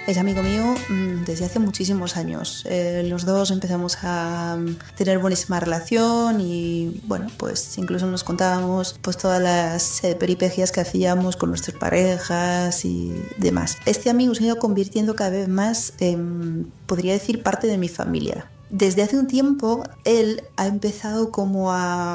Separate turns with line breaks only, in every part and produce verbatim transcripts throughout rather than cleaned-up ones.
Es amigo mío desde hace muchísimos años. Eh, los dos empezamos a tener buenísima relación y bueno, pues incluso nos contábamos pues todas las eh, peripecias que hacíamos con nuestras parejas y demás. Este amigo se ha ido convirtiendo cada vez más en, podría decir, parte de mi familia. Desde hace un tiempo él ha empezado como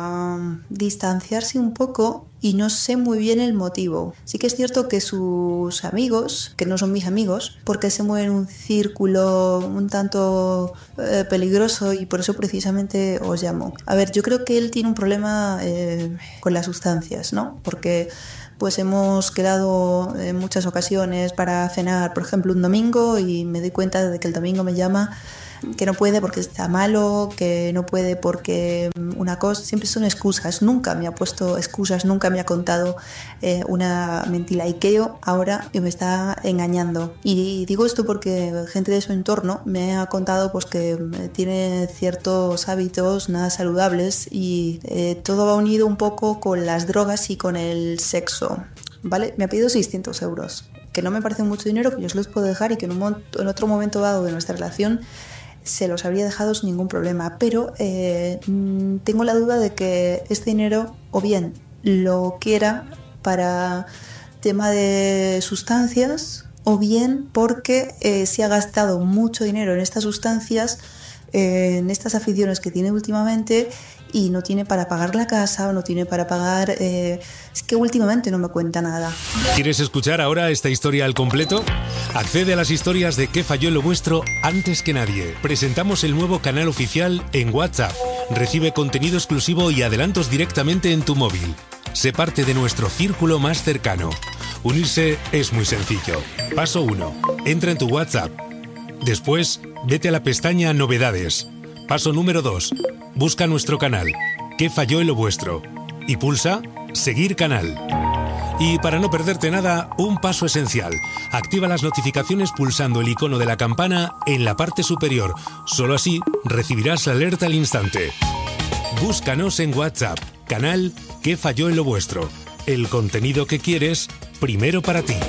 a distanciarse un poco y no sé muy bien el motivo. Sí que es cierto que sus amigos, que no son mis amigos, porque se mueven en un círculo un tanto eh, peligroso y por eso precisamente os llamo. A ver, yo creo que él tiene un problema eh, con las sustancias, ¿no? Porque pues hemos quedado en muchas ocasiones para cenar, por ejemplo, un domingo y me doy cuenta de que el domingo me llama que no puede porque está malo, que no puede porque una cosa, siempre son excusas, nunca me ha puesto excusas, nunca me ha contado eh, una mentira y que yo ahora me está engañando. Y digo esto porque gente de su entorno me ha contado pues que tiene ciertos hábitos nada saludables y eh, todo va unido un poco con las drogas y con el sexo, ¿vale? Me ha pedido seiscientos euros, que no me parece mucho dinero, que yo se los puedo dejar y que en, un, en otro momento dado de nuestra relación se los habría dejado sin ningún problema, pero eh, tengo la duda de que este dinero o bien lo quiera para tema de sustancias o bien porque eh, se ha gastado mucho dinero en estas sustancias, eh, en estas aficiones que tiene últimamente y no tiene para pagar la casa o no tiene para pagar... Eh, es que últimamente no me cuenta nada.
¿Quieres escuchar ahora esta historia al completo? Accede a las historias de ¿Qué falló en lo vuestro? Antes que nadie. Presentamos el nuevo canal oficial en WhatsApp. Recibe contenido exclusivo y adelantos directamente en tu móvil. Sé parte de nuestro círculo más cercano. Unirse es muy sencillo. Paso uno. Entra en tu WhatsApp. Después, vete a la pestaña Novedades. Paso número dos. Busca nuestro canal, ¿Qué falló en lo vuestro? Y pulsa Seguir canal. Y para no perderte nada, un paso esencial. Activa las notificaciones pulsando el icono de la campana en la parte superior. Solo así recibirás la alerta al instante. Búscanos en WhatsApp, canal ¿Qué falló en lo vuestro? El contenido que quieres, primero para ti.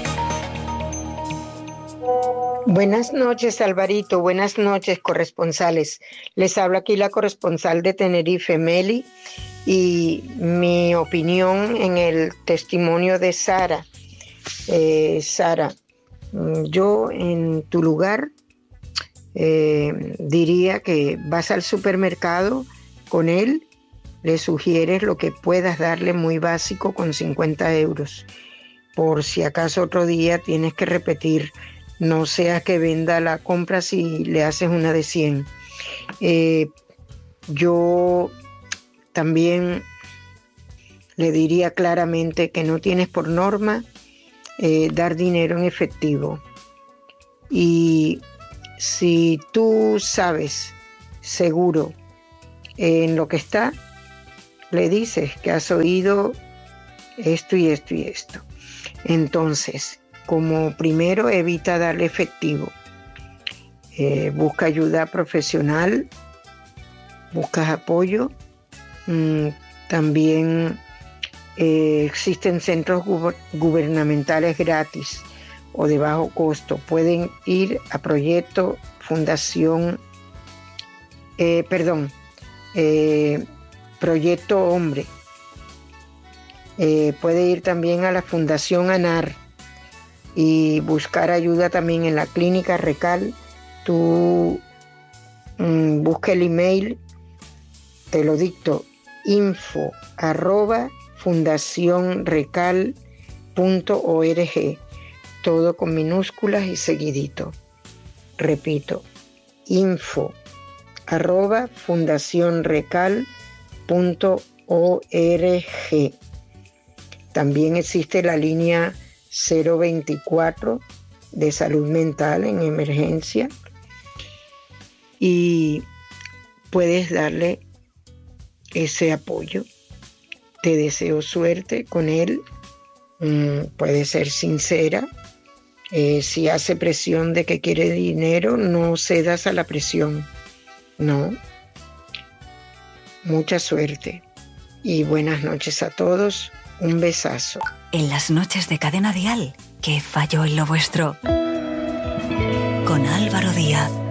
Buenas noches, Alvarito. Buenas noches, corresponsales. Les habla aquí la corresponsal de Tenerife, Meli, y mi opinión en el testimonio de Sara. Eh, Sara, yo en tu lugar eh, diría que vas al supermercado con él, le sugieres lo que puedas darle muy básico con cincuenta euros. Por si acaso otro día tienes que repetir. No sea que venda la compra si le haces una de cien. Eh, yo también le diría claramente que no tienes por norma eh, dar dinero en efectivo. Y si tú sabes seguro en lo que está, le dices que has oído esto y esto y esto. Entonces, como primero, evita darle efectivo. Eh, busca ayuda profesional, buscas apoyo. Mm, también eh, existen centros gu- gubernamentales gratis o de bajo costo. Pueden ir a Proyecto Fundación, eh, perdón, eh, Proyecto Hombre. Eh, puede ir también a la Fundación ANAR y buscar ayuda también en la clínica Recal. Tú mmm, busca el email, te lo dicto, info arroba fundacionrecal punto org, todo con minúsculas y seguidito. Repito, info arroba fundacionrecal punto org. También existe la línea cero veinticuatro de salud mental en emergencia y puedes darle ese apoyo. Te deseo suerte con él. Mm, puede ser sincera. Eh, si hace presión de que quiere dinero, no cedas a la presión. No. Mucha suerte y buenas noches a todos. Un besazo.
En las noches de Cadena Dial, ¿qué falló en lo vuestro? con Álvaro Díaz.